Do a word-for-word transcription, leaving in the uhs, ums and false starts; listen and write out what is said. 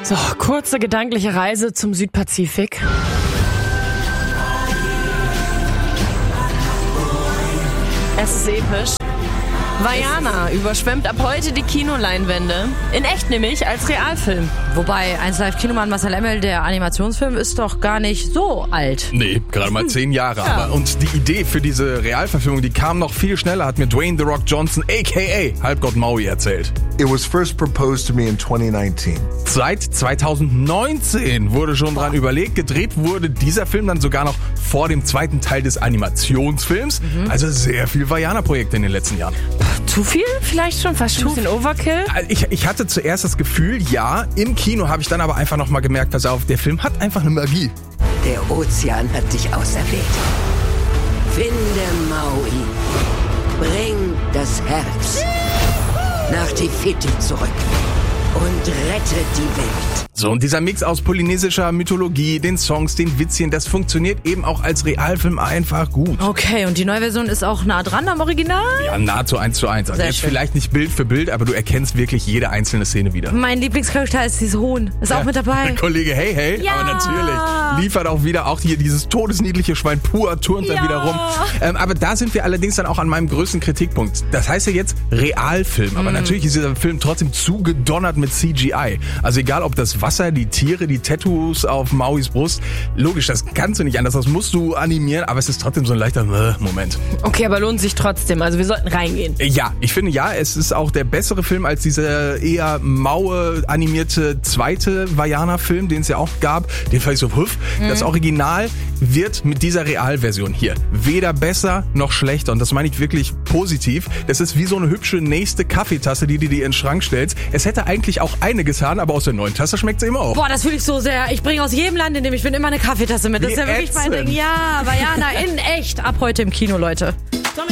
So, kurze gedankliche Reise zum Südpazifik. Es ist episch. Vaiana überschwemmt ab heute die Kinoleinwände. In echt nämlich, als Realfilm. Wobei, eins Live Kinomann Marcel Emmel, der Animationsfilm, ist doch gar nicht so alt. Nee, gerade mal zehn Jahre. Ja. Aber. Und die Idee für diese Realverfilmung, die kam noch viel schneller, hat mir Dwayne The Rock Johnson, a k a. Halbgott Maui, erzählt. It was first proposed to me in twenty nineteen. Seit zwanzig neunzehn wurde schon dran überlegt. Gedreht wurde dieser Film dann sogar noch vor dem zweiten Teil des Animationsfilms. Mhm. Also sehr viel Vaiana-Projekte in den letzten Jahren. Zu viel? Vielleicht schon fast schon ein bisschen Overkill? Ich, ich hatte zuerst das Gefühl, ja, im Kino habe ich dann aber einfach nochmal gemerkt, pass auf, der Film hat einfach eine Magie. Der Ozean hat dich auserwählt. Finde Maui. Bring das Herz nach Tifiti zurück und rette die Welt. So, und dieser Mix aus polynesischer Mythologie, den Songs, den Witzchen, das funktioniert eben auch als Realfilm einfach gut. Okay, und die neue Version ist auch nah dran am Original? Ja, nahezu eins zu eins. Also Sehr jetzt schön. vielleicht nicht Bild für Bild, aber du erkennst wirklich jede einzelne Szene wieder. Mein Lieblingscharakter ist dieses Huhn. Ist auch mit dabei. Kollege Hey Hey, Ja. aber natürlich liefert auch wieder auch hier dieses todesniedliche Schwein pur, turnt Ja. dann wieder rum. Ähm, aber da sind wir allerdings dann auch an meinem größten Kritikpunkt. Das heißt ja jetzt Realfilm, aber Mhm. natürlich ist dieser Film trotzdem zugedonnert mit C G I. Also egal ob das Wasser, die Tiere, die Tattoos auf Mauis Brust, logisch, das kannst du nicht anders, das musst du animieren, aber es ist trotzdem so ein leichter äh, Moment. Okay, aber lohnt sich trotzdem. Also wir sollten reingehen. Ja, ich finde ja, es ist auch der bessere Film als dieser eher maue animierte zweite Vaiana-Film, den es ja auch gab. Den fand ich so, huff. Mhm. Das Original wird mit dieser Realversion hier weder besser noch schlechter. Und das meine ich wirklich positiv. Das ist wie so eine hübsche nächste Kaffeetasse, die du dir in den Schrank stellst. Es hätte eigentlich auch eine getan, aber aus der neuen Tasse schmeckt sie immer auch. Boah, das fühle ich so sehr. Ich bringe aus jedem Land, in dem ich bin, immer eine Kaffeetasse mit. Das Wie ist ja wirklich mein ätzend. Ding. Ja, Vaiana in echt. Ab heute im Kino, Leute.